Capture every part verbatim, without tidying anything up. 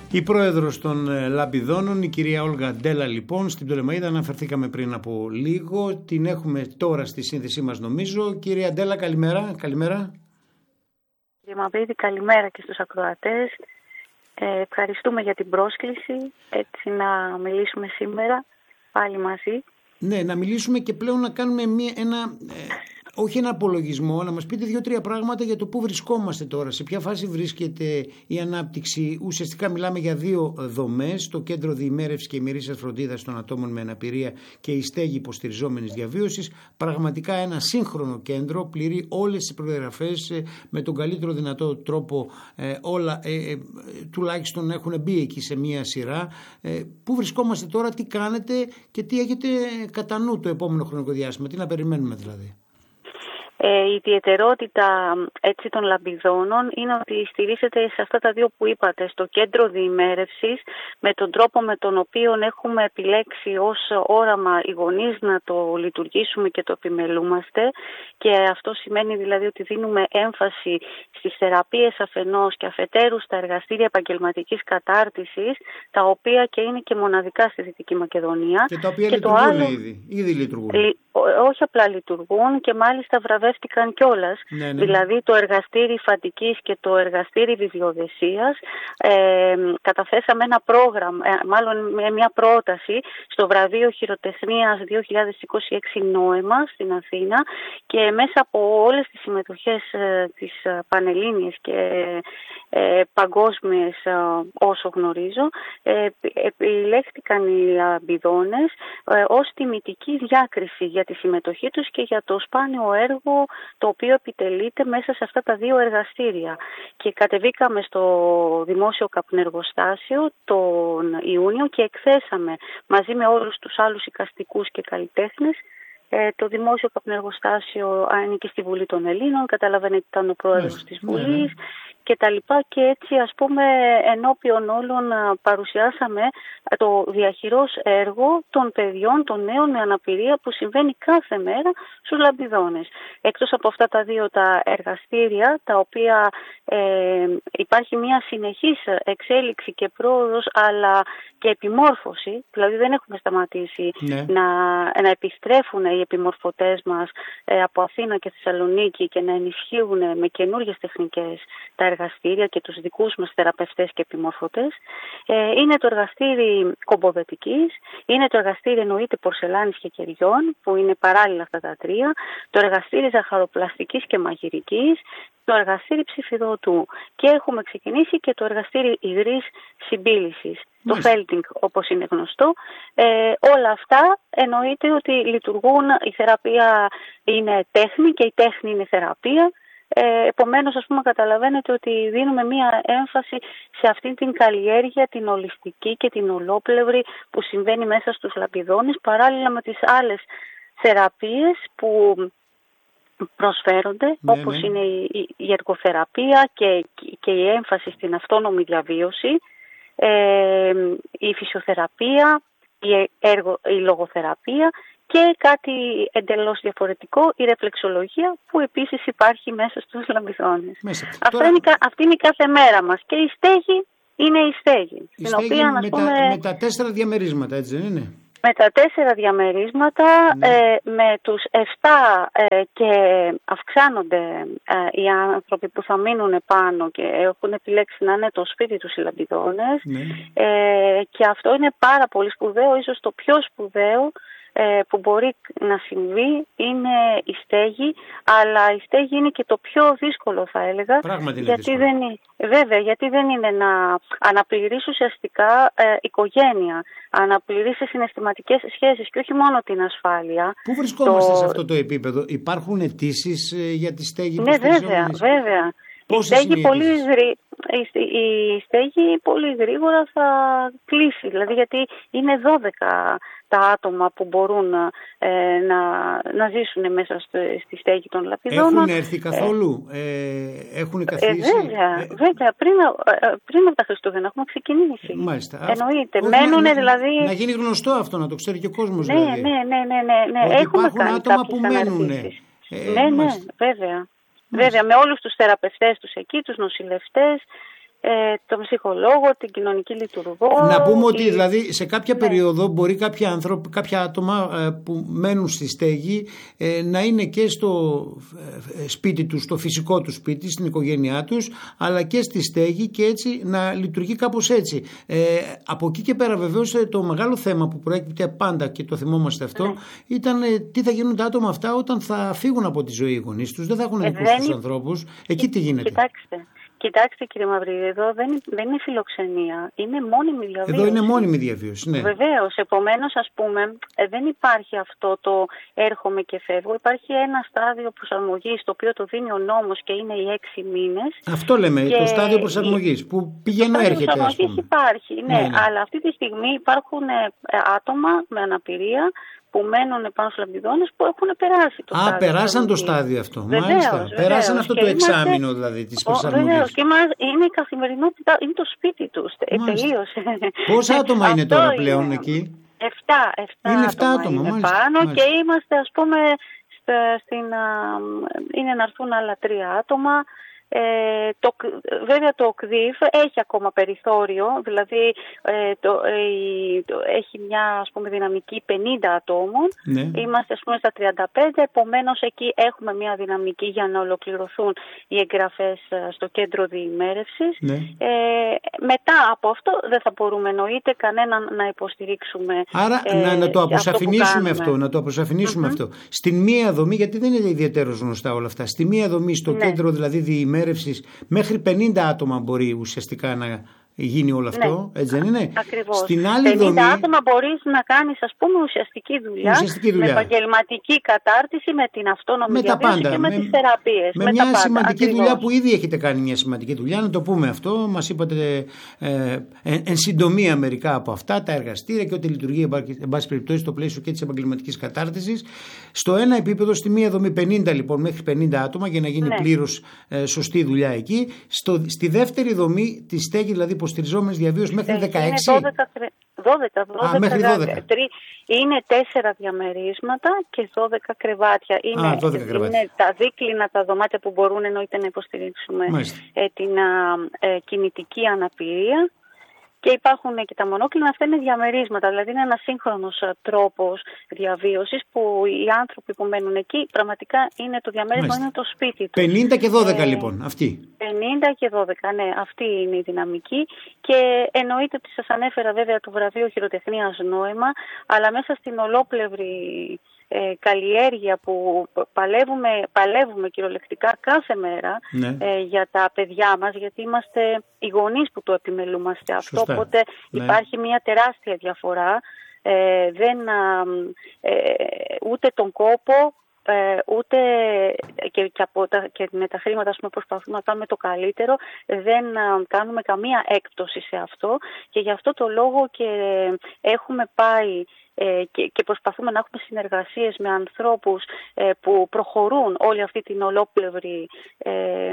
Η πρόεδρος των Λαμπιδώνων, η κυρία Όλγα Ντέλα, λοιπόν, στην Πτολεμαΐδα αναφερθήκαμε πριν από λίγο. Την έχουμε τώρα στη σύνθεσή μας, νομίζω. Κυρία Ντέλα, καλημέρα. Καλημέρα. Κύριε Μαυρίδη, καλημέρα και στους ακροατές. Ε, ευχαριστούμε για την πρόσκληση, έτσι να μιλήσουμε σήμερα πάλι μαζί. Ναι, να μιλήσουμε και πλέον να κάνουμε μια, ένα... Ε... όχι ένα απολογισμό, να μας πείτε δύο-τρία πράγματα για το πού βρισκόμαστε τώρα, σε ποια φάση βρίσκεται η ανάπτυξη. Ουσιαστικά μιλάμε για δύο δομές, το Κέντρο Διημέρευσης και Ημερήσιας Φροντίδας των Ατόμων με Αναπηρία και η Στέγη Υποστηριζόμενης Διαβίωσης. Πραγματικά ένα σύγχρονο κέντρο, πληρεί όλες τις προδιαγραφές, με τον καλύτερο δυνατό τρόπο, ε, όλα ε, ε, τουλάχιστον έχουν μπει εκεί σε μία σειρά. Ε, πού βρισκόμαστε τώρα, τι κάνετε και τι έχετε κατά νου το επόμενο χρονικό διάστημα, τι να περιμένουμε δηλαδή. Ε, η ιδιαιτερότητα έτσι των Λαμπιδώνων είναι ότι στηρίζεται σε αυτά τα δύο που είπατε, στο κέντρο διημέρευσης, με τον τρόπο με τον οποίο έχουμε επιλέξει ως όραμα οι γονείς να το λειτουργήσουμε και το επιμελούμαστε, και αυτό σημαίνει δηλαδή ότι δίνουμε έμφαση στις θεραπείες αφενός και αφετέρου στα εργαστήρια επαγγελματικής κατάρτισης, τα οποία και είναι και μοναδικά στη Δυτική Μακεδονία. Και τα οποία και λειτουργούν άλλο... ήδη. ήδη λειτουργούν. Λει... Όχι απλά λειτουργούν και μάλιστα βραβεύτηκαν κιόλας. Ναι, ναι. Δηλαδή το εργαστήρι φαντικής και το εργαστήρι βιβλιοδεσίας, ε, καταθέσαμε ένα πρόγραμμα, ε, μάλλον μια πρόταση στο βραβείο χειροτεχνίας δύο χιλιάδες είκοσι έξι Νόεμα στην Αθήνα, και μέσα από όλες τις συμμετοχές ε, τις πανελλήνιες και ε, παγκόσμιες ε, όσο γνωρίζω, ε, επιλέχθηκαν οι Λαμπιδώνες ε, ως τιμητική διάκριση για τη συμμετοχή τους και για το σπάνιο έργο το οποίο επιτελείται μέσα σε αυτά τα δύο εργαστήρια. Και κατεβήκαμε στο δημόσιο καπνεργοστάσιο τον Ιούνιο και εκθέσαμε μαζί με όλους τους άλλους εικαστικούς και καλλιτέχνες. Ε, το δημόσιο καπνεργοστάσιο ανήκει στη Βουλή των Ελλήνων, καταλαβαίνετε ήταν ο πρόεδρος ναι, της Βουλής. Ναι, ναι. Και τα λοιπά, και έτσι ας πούμε ενώπιον όλων παρουσιάσαμε το διαχειρός έργο των παιδιών, των νέων με αναπηρία που συμβαίνει κάθε μέρα στους Λαμπιδώνες. Εκτός από αυτά τα δύο τα εργαστήρια, τα οποία ε, υπάρχει μια συνεχής εξέλιξη και πρόοδος αλλά και επιμόρφωση, δηλαδή δεν έχουμε σταματήσει ναι. να, να επιστρέφουν οι επιμορφωτές μας ε, από Αθήνα και Θεσσαλονίκη και να ενισχύουν με καινούργιες τεχνικές τα εργαστήρια και τους δικούς μας θεραπευτές και επιμορφωτές. Ε, είναι το εργαστήρι κομποδετικής, είναι το εργαστήρι εννοείται πορσελάνης και κεριών, που είναι παράλληλα αυτά τα τρία, το εργαστήρι ζαχαροπλαστικής και μαγειρικής, το εργαστήρι ψηφιδωτού, και έχουμε ξεκινήσει και το εργαστήρι υγρής συμπίλησης, το felting όπως είναι γνωστό. Ε, όλα αυτά εννοείται ότι λειτουργούν, η θεραπεία είναι τέχνη και η τέχνη είναι θεραπεία. Ε, επομένως, ας πούμε, καταλαβαίνετε ότι δίνουμε μία έμφαση σε αυτήν την καλλιέργεια, την ολιστική και την ολόπλευρη που συμβαίνει μέσα στους Λαμπιδώνες, παράλληλα με τις άλλες θεραπείες που προσφέρονται, ναι, όπως ναι. είναι η, η εργοθεραπεία και, και η έμφαση στην αυτόνομη διαβίωση, ε, η φυσιοθεραπεία, η, έργο, η λογοθεραπεία, και κάτι εντελώς διαφορετικό, η ρεφλεξολογία, που επίσης υπάρχει μέσα στους Λαμπιδώνες. Τώρα... Είναι, αυτή είναι η κάθε μέρα μας. Και η στέγη είναι η στέγη. Η στέγη οποία, με, πούμε, τα, με τα τέσσερα διαμερίσματα, έτσι δεν είναι? Με τα τέσσερα διαμερίσματα, ναι. ε, με τους εφτά ε, και αυξάνονται ε, οι άνθρωποι που θα μείνουν πάνω και έχουν επιλέξει να είναι το σπίτι τους οι Λαμπιδώνες. Ναι. Ε, και αυτό είναι πάρα πολύ σπουδαίο, ίσως το πιο σπουδαίο που μπορεί να συμβεί είναι η στέγη, αλλά η στέγη είναι και το πιο δύσκολο, θα έλεγα. Πράγματι είναι γιατί δύσκολο. Δεν είναι, βέβαια, γιατί δεν είναι να αναπληρείς ουσιαστικά ε, οικογένεια, αναπληρείς συναισθηματικές σχέσεις και όχι μόνο την ασφάλεια. Πού βρισκόμαστε το... σε αυτό το επίπεδο? Υπάρχουν αιτήσεις ε, για τη στέγη? Ναι, βέβαια, βέβαια. Η στέγη, πολύ γρή... η στέγη πολύ γρήγορα θα κλείσει, δηλαδή γιατί είναι δώδεκα τα άτομα που μπορούν ε, να, να ζήσουν μέσα στο, στη στέγη των Λαμπιδώνων. Έχουν έρθει καθόλου, ε, ε, έχουν καθίσει? Ε, βέβαια, ε, βέβαια πριν, πριν από τα Χριστούγεννα έχουμε ξεκινήσει. Μάλιστα. Εννοείται. Μένουν να, δηλαδή... να γίνει γνωστό αυτό, να το ξέρει και ο κόσμος. Ναι, δηλαδή. ναι, ναι, ναι, ναι, ναι. Ότι έχουμε υπάρχουν άτομα που μένουν. Ε, ναι, ναι, βέβαια. Βέβαια, με όλους τους θεραπευτές τους εκεί, τους νοσηλευτές, ε, τον ψυχολόγο, την κοινωνική λειτουργό. Να πούμε ότι η... δηλαδή σε κάποια ναι. περίοδο μπορεί κάποιοι άνθρωποι, κάποια άτομα ε, που μένουν στη στέγη ε, να είναι και στο ε, σπίτι τους, στο φυσικό του σπίτι, στην οικογένειά τους, αλλά και στη στέγη και έτσι να λειτουργεί κάπως έτσι. Ε, από εκεί και πέρα βεβαίως το μεγάλο θέμα που προέκυπτε πάντα και το θυμόμαστε αυτό ναι. ήταν ε, τι θα γίνουν τα άτομα αυτά όταν θα φύγουν από τη ζωή οι γονείς τους, δεν θα έχουν δικούς τους ανθρώπους. Εκεί τι γίνεται. Κοιτάξτε. Κοιτάξτε κύριε Μαυρίδη, εδώ δεν, δεν είναι φιλοξενία, είναι μόνιμη διαβίωση. Εδώ είναι μόνιμη διαβίωση, ναι. Βεβαίως, επομένως ας πούμε δεν υπάρχει αυτό το έρχομαι και φεύγω. Υπάρχει ένα στάδιο προσαρμογής το οποίο το δίνει ο νόμος και είναι οι έξι μήνες. Αυτό λέμε, και... το στάδιο προσαρμογής που πηγαίνω έρχεται ας πούμε. Υπάρχει, ναι, ναι, ναι, αλλά αυτή τη στιγμή υπάρχουν άτομα με αναπηρία που μένουν πάνω στους λαμπιδόνες που έχουν περάσει το Α, στάδιο. Α, περάσαν το στάδιο αυτό. Βεβαίως, μάλιστα. Βεβαίως. Περάσαν αυτό και το είμαστε... εξάμηνο δηλαδή της προσαρμογής. Βεβαίως. Και μας, είναι η καθημερινότητα, είναι το σπίτι τους. Τελείωσε. Πόσα άτομα είναι τώρα πλέον είναι. Εκεί? Εφτά. εφτά είναι εφτά άτομα, άτομα είναι μάλιστα, πάνω μάλιστα. Και είμαστε ας πούμε στην, είναι να έρθουν άλλα τρία άτομα. Ε, το, βέβαια το ΚΔΙΦ έχει ακόμα περιθώριο, δηλαδή ε, το, ε, το, έχει μια ας πούμε δυναμική πενήντα ατόμων, ναι. Είμαστε ας πούμε στα τριάντα πέντε, επομένως εκεί έχουμε μια δυναμική για να ολοκληρωθούν οι εγγραφές στο κέντρο διημέρευσης. Ναι. Ε, μετά από αυτό δεν θα μπορούμε εννοείται κανέναν να υποστηρίξουμε. Άρα ε, να, να το αποσαφηνίσουμε αυτό, αυτό, να το αποσαφηνίσουμε mm-hmm. αυτό. Στην μία δομή, γιατί δεν είναι ιδιαίτερος γνωστά όλα αυτά, στη μία δομή στο ναι. κέντρο δηλαδή διημέρευσης μέχρι πενήντα άτομα μπορεί ουσιαστικά να γίνει όλο αυτό, ναι. έτσι δεν είναι? Ακριβώς. Στην άλλη πενήντα δομή... άτομα μπορείς να κάνεις ας πούμε ουσιαστική δουλειά, ουσιαστική δουλειά. Με επαγγελματική κατάρτιση, με την αυτόνομη με διαβίωση και με, με τις θεραπείες. Με, με μια τα πάντα. σημαντική Ακριβώς. δουλειά που ήδη έχετε κάνει μια σημαντική δουλειά, να το πούμε αυτό. Μας είπατε ε, εν, εν συντομία μερικά από αυτά, τα εργαστήρια και ό,τι λειτουργεί εν πάση περιπτώσει στο πλαίσιο και της επαγγελματικής κατάρτισης. Στο ένα επίπεδο, στη μία δομή πενήντα λοιπόν μέχρι πενήντα άτομα για να γίνει ναι. πλήρως ε, σωστή δουλειά εκεί. Στο, στη δεύτερη δομή τη στέγη δηλαδή υποστηριζόμενης διαβίωσης μέχρι δεκαέξι. Είναι δώδεκα, δώδεκα, Α, μέχρι δώδεκα. Είναι τέσσερα διαμερίσματα και δώδεκα κρεβάτια. Είναι, Α, δώδεκα κρεβάτια. Είναι τα δίκλινα τα δωμάτια που μπορούν εννοείται να υποστηρίξουμε ε, την ε, κινητική αναπηρία. Και υπάρχουν και τα μονόκλινα, αυτά είναι διαμερίσματα, δηλαδή είναι ένας σύγχρονος τρόπος διαβίωσης που οι άνθρωποι που μένουν εκεί πραγματικά είναι το διαμέρισμα, Μάλιστα. είναι το σπίτι τους. πενήντα και δώδεκα ε, λοιπόν, αυτή. πενήντα και δώδεκα, ναι, αυτή είναι η δυναμική και εννοείται ότι σας ανέφερα βέβαια το βραβείο χειροτεχνίας νόημα, αλλά μέσα στην ολόπλευρη Ε, καλλιέργεια που παλεύουμε, παλεύουμε κυριολεκτικά κάθε μέρα ναι. ε, για τα παιδιά μας, γιατί είμαστε οι γονείς που το επιμελούμαστε αυτό, Σωστά. Οπότε ναι. υπάρχει μια τεράστια διαφορά, ε, δεν, ε, ούτε τον κόπο Ε, ούτε και, και, από τα, και με τα χρήματα πούμε, προσπαθούμε να κάνουμε το καλύτερο, δεν α, κάνουμε καμία έκπτωση σε αυτό και γι' αυτό το λόγο και έχουμε πάει ε, και, και προσπαθούμε να έχουμε συνεργασίες με ανθρώπους ε, που προχωρούν όλη αυτή την ολόπλευρη, ε,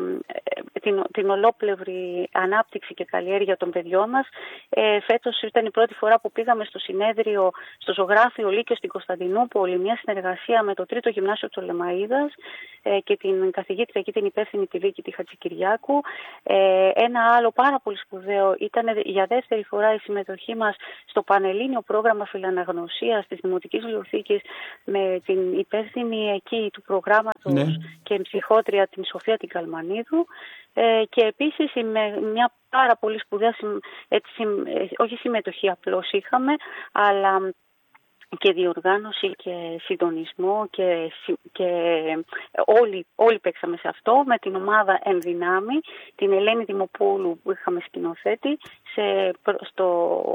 την, την ολόπλευρη ανάπτυξη και καλλιέργεια των παιδιών μας. Ε, φέτος ήταν η πρώτη φορά που πήγαμε στο συνέδριο, στο ζωγράφιο Λύκειο στην Κωνσταντινούπολη, μια συνεργασία με το Τρίτο Γυμνάσιο Πτολεμαΐδας ε, και την καθηγήτρια και την υπεύθυνη τη Βίκη τη Χατζικυριάκου. Ε, ένα άλλο πάρα πολύ σπουδαίο ήταν για δεύτερη φορά η συμμετοχή μας στο πανελλήνιο πρόγραμμα φιλαναγνωσίας της Δημοτικής Βιβλιοθήκης με την υπεύθυνη εκεί του προγράμματος ναι. και ψυχότρια την Σοφία την Καλμανίδου. Ε, και επίσης με μια πάρα πολύ σπουδαία έτσι, όχι συμμετοχή απλώς είχαμε, αλλά και διοργάνωση και συντονισμό και, και όλοι, όλοι παίξαμε σε αυτό με την ομάδα Ενδυνάμει, την Ελένη Δημοπούλου που είχαμε σκηνοθέτη σε, στο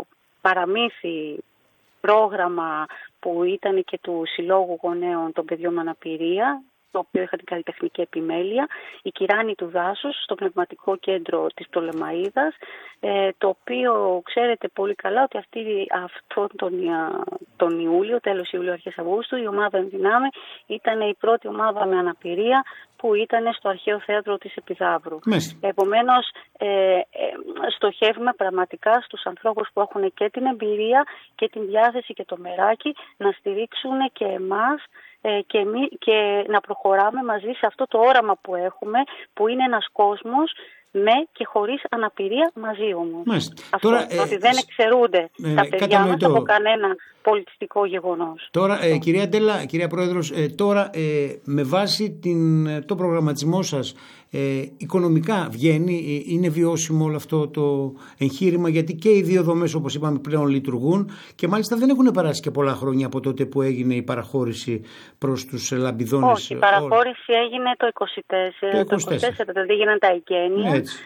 παραμύθι πρόγραμμα που ήταν και του Συλλόγου Γονέων των Παιδιών με Αναπηρία, το οποίο είχα την καλλιτεχνική επιμέλεια, η Κυράνη του Δάσους στο Πνευματικό Κέντρο της Πτολεμαΐδας, ε, το οποίο ξέρετε πολύ καλά ότι αυτή, αυτόν τον, τον Ιούλιο, τέλος Ιουλίου, αρχές Αυγούστου, η ομάδα Ενδυνάμει ήταν η πρώτη ομάδα με αναπηρία που ήταν στο Αρχαίο Θέατρο της Επιδαύρου. Επομένως, ε, ε, στοχεύουμε πραγματικά στους ανθρώπους που έχουν και την εμπειρία και την διάθεση και το μεράκι να στηρίξουν και εμάς Και, μη, και να προχωράμε μαζί σε αυτό το όραμα που έχουμε, που είναι ένας κόσμος με και χωρίς αναπηρία μαζί όμως. Αυτό, Τώρα, ότι ε, δεν εξαιρούνται ε, τα παιδιά κατανοητό. μας από κανένα πολιτιστικό γεγονός. Τώρα, ε, κυρία Ντέλα, κυρία Πρόεδρος, ε, τώρα ε, με βάση την, το προγραμματισμό σας, ε, οικονομικά βγαίνει, ε, είναι βιώσιμο όλο αυτό το εγχείρημα, γιατί και οι δύο δομές, όπως είπαμε, πλέον λειτουργούν και μάλιστα δεν έχουν περάσει και πολλά χρόνια από τότε που έγινε η παραχώρηση προς τους λαμπιδόνες. Όχι, η παραχώρηση όλα. έγινε το είκοσι τέσσερα, το είκοσι τέσσερα, δηλαδή έγιναν τα εγγένεια. Έτσι.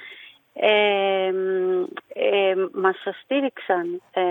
Ε, ε, μας στήριξαν ε,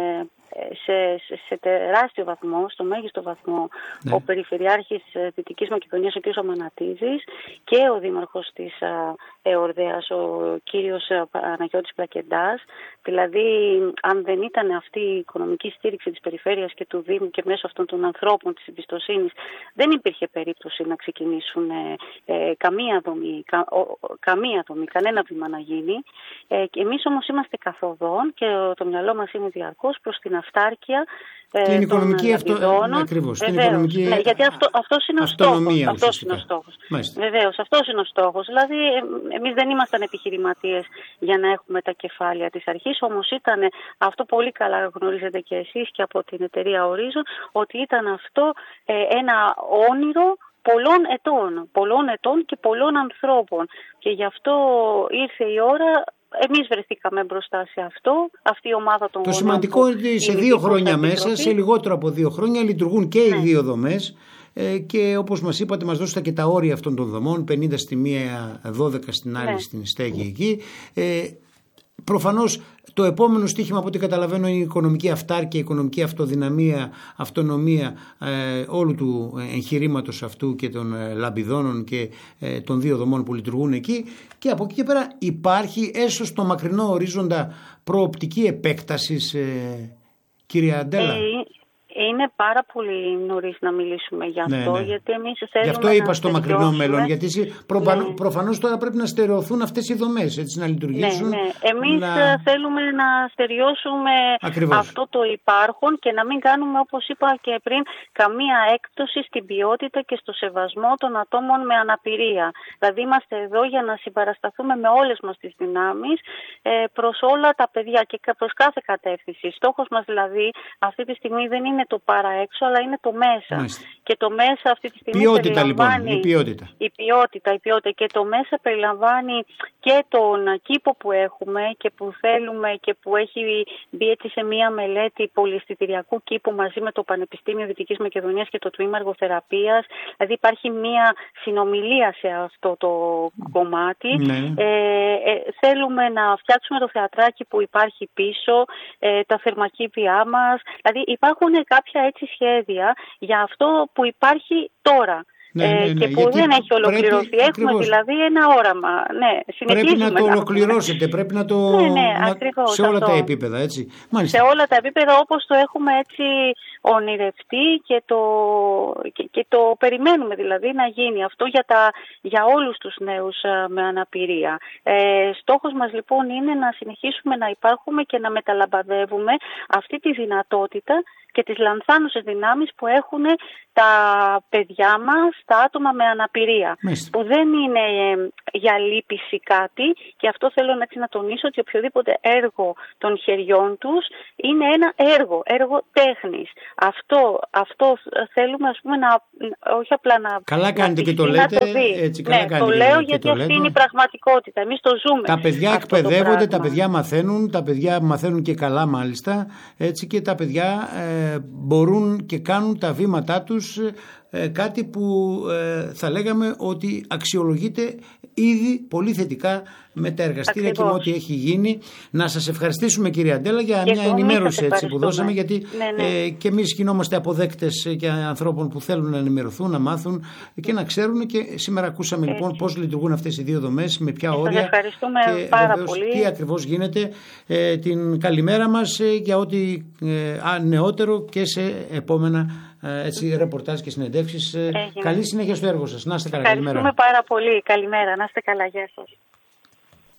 σε, σε, σε τεράστιο βαθμό, στο μέγιστο βαθμό, ναι. ο Περιφερειάρχης Δυτικής Μακεδονίας, ο κ. Μανατίδης, και ο Δήμαρχος της Εορδέας, ο κύριος Παναγιώτης Πλακεντάς. Δηλαδή, αν δεν ήταν αυτή η οικονομική στήριξη της Περιφέρειας και του Δήμου και μέσω αυτών των ανθρώπων της εμπιστοσύνης, δεν υπήρχε περίπτωση να ξεκινήσουν ε, ε, καμία δομή, κα, ο, καμία δομή, κανένα βήμα να γίνει. Ε, και εμείς όμως είμαστε καθοδόν και το μυαλό μας είναι διαρκώς προς την αυτάρκεια ε, την οικονομική αυτονομία. Ακριβώς. Την οικονομική ναι, γιατί αυτό, αυτός είναι ο στόχος. Αυτός είναι ο στόχος. Βεβαίως, αυτός είναι ο στόχος. Δηλαδή, ε, εμείς δεν ήμασταν επιχειρηματίες για να έχουμε τα κεφάλαια της αρχής, όμως ήταν αυτό, πολύ καλά γνωρίζετε και εσείς και από την εταιρεία Horizon, ότι ήταν αυτό ε, ένα όνειρο πολλών ετών, πολλών ετών και πολλών ανθρώπων. Και γι' αυτό ήρθε η ώρα. Εμείς βρεθήκαμε μπροστά σε αυτό, αυτή η ομάδα των Το σημαντικό είναι ότι σε δύο χρόνια μέσα, σε λιγότερο από δύο χρόνια, λειτουργούν και οι ναι. δύο δομές ε, και όπως μας είπατε, μας δώσατε και τα όρια αυτών των δομών, πενήντα στη μία, δώδεκα στην άλλη, ναι. στην στέγη εκεί. Ε, Προφανώς το επόμενο στίχημα, από ό,τι καταλαβαίνω, είναι η οικονομική αυτάρκεια, η οικονομική αυτοδυναμία, αυτονομία ε, όλου του εγχειρήματος αυτού και των ε, λαμπιδώνων και ε, των δύο δομών που λειτουργούν εκεί. Και από εκεί και πέρα υπάρχει έσω στο μακρινό ορίζοντα προοπτική επέκτασης, ε, κυρία Αντέλα. Ε, Είναι πάρα πολύ νωρίς να μιλήσουμε γι' αυτό, ναι, ναι. γιατί εμείς θέλουμε. Γι' αυτό είπα στο μακρινό μέλλον, γιατί προφανώς, ναι. προφανώς τώρα πρέπει να στερεωθούν αυτές οι δομές, έτσι, να λειτουργήσουν. Ναι, ναι. Εμείς να... θέλουμε να στεριώσουμε Ακριβώς. αυτό το υπάρχον και να μην κάνουμε, όπως είπα και πριν, καμία έκπτωση στην ποιότητα και στο σεβασμό των ατόμων με αναπηρία. Δηλαδή είμαστε εδώ για να συμπαρασταθούμε με όλες μας τις δυνάμεις ε, προς όλα τα παιδιά και προς κάθε κατεύθυνση. Στόχος μας δηλαδή αυτή τη στιγμή δεν είναι το παρά έξω, αλλά είναι το μέσα. Μάλιστα. Και το μέσα αυτή τη στιγμή ποιότητα, περιλαμβάνει... λοιπόν, η ποιότητα. Η ποιότητα, η ποιότητα. Και το μέσα περιλαμβάνει και τον κήπο που έχουμε και που θέλουμε και που έχει μπει έτσι σε μία μελέτη πολυαισθητηριακού κήπου μαζί με το Πανεπιστήμιο Δυτικής Μακεδονίας και το Τμήμα Εργοθεραπείας. Δηλαδή υπάρχει μία συνομιλία σε αυτό το κομμάτι. Ναι. Ε, ε, θέλουμε να φτιάξουμε το θεατράκι που υπάρχει πίσω, ε, τα θερμακήπια μας. Δηλαδή υπάρχουν κάποια έτσι σχέδια για αυτό που υπάρχει τώρα. Ναι, ναι, ναι, και που δεν έχει ολοκληρωθεί. Πρέπει, Έχουμε ακριβώς. δηλαδή ένα όραμα. Ναι, πρέπει να το ολοκληρώσετε, να... πρέπει να το. Ναι, ναι, να... ακριβώς, σε όλα αυτό. τα επίπεδα, έτσι. Μάλιστα. Σε όλα τα επίπεδα, όπως το έχουμε έτσι ονειρευτεί και το, και, και το περιμένουμε δηλαδή να γίνει αυτό για, τα, για όλους τους νέους με αναπηρία. Ε, στόχος μας λοιπόν είναι να συνεχίσουμε να υπάρχουμε και να μεταλαμπαδεύουμε αυτή τη δυνατότητα και τις λανθάνουσες δυνάμεις που έχουν τα παιδιά μας, τα άτομα με αναπηρία. Μάλιστα. Που δεν είναι για λύπηση κάτι, και αυτό θέλω να, να τονίσω, ότι οποιοδήποτε έργο των χεριών τους είναι ένα έργο, έργο τέχνης. Αυτό, αυτό θέλουμε, ας πούμε, να, όχι απλά να... Καλά κάνετε και το λέτε. Το έτσι, καλά ναι, κάνετε το και λέω και γιατί το αυτή λέτε. είναι η πραγματικότητα. Εμείς το ζούμε. Τα παιδιά εκπαιδεύονται, τα παιδιά μαθαίνουν, τα παιδιά μαθαίνουν και καλά μάλιστα, έτσι, και τα παιδιά ε, μπορούν και κάνουν τα βήματά τους, ε, κάτι που ε, θα λέγαμε ότι αξιολογείται ήδη πολύ θετικά με τα εργαστήρια. Ακριβώς. Και με ό,τι έχει γίνει. Να σας ευχαριστήσουμε, κυρία Αντέλα, για και μια ενημέρωση έτσι που δώσαμε, γιατί ναι, ναι. Ε, και εμείς γινόμαστε αποδέκτες και ανθρώπων που θέλουν να ενημερωθούν, να μάθουν και να ξέρουν, και σήμερα ακούσαμε έτσι. λοιπόν πώς λειτουργούν αυτές οι δύο δομές, με ποια όρια. Σας ευχαριστούμε και πάρα βεβαίως πολύ. Τι ακριβώς γίνεται. Ε, την καλημέρα μας ε, για ό,τι ε, νεότερο και σε επόμενα έτσι, ρεπορτάζ και συνεντεύξεις. Καλή συνέχεια στο έργο σας. Να είστε καλά. Ευχαριστούμε πάρα πολύ. Καλημέρα. Να είστε καλά. Γεια σας.